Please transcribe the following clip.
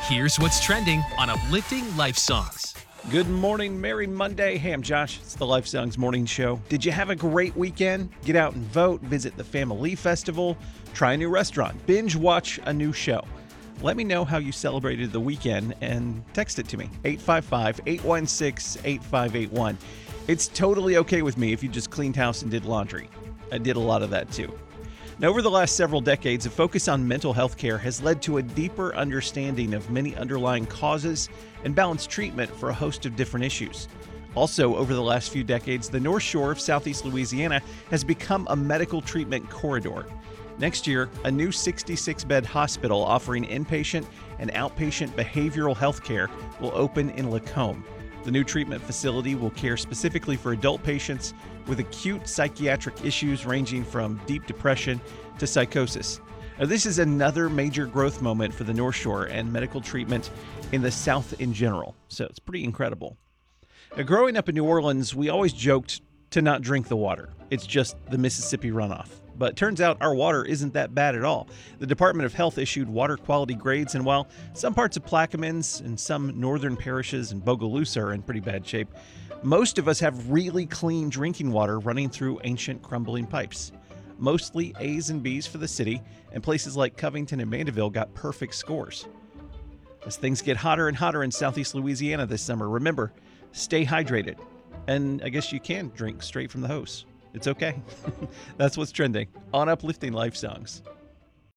Here's what's trending on Uplifting Life Songs. Good morning, Merry Monday. Hey, I'm Josh. It's the Life Songs Morning Show. Did you have a great weekend? Get out and vote, visit the Family Festival, try a new restaurant, binge watch a new show. Let me know how you celebrated the weekend and text it to me, 855-816-8581. It's totally okay with me if you just cleaned house and did laundry. I did a lot of that too. Now, over the last several decades, a focus on mental health care has led to a deeper understanding of many underlying causes and balanced treatment for a host of different issues. Also, over the last few decades, the North Shore of Southeast Louisiana has become a medical treatment corridor. Next year, a new 66-bed hospital offering inpatient and outpatient behavioral health care will open in Lacombe. The new treatment facility will care specifically for adult patients with acute psychiatric issues ranging from deep depression to psychosis. Now, this is another major growth moment for the North Shore and medical treatment in the South in general, so it's pretty incredible. Now, growing up in New Orleans, we always joked to not drink the water. It's just the Mississippi runoff. But it turns out our water isn't that bad at all. The Department of Health issued water quality grades, and while some parts of Plaquemines and some northern parishes in Bogalusa are in pretty bad shape, most of us have really clean drinking water running through ancient crumbling pipes. Mostly A's and B's for the city, and places like Covington and Mandeville got perfect scores. As things get hotter and hotter in Southeast Louisiana this summer, remember, stay hydrated. And I guess you can drink straight from the hose. It's okay. That's what's trending on Uplifting Life Songs.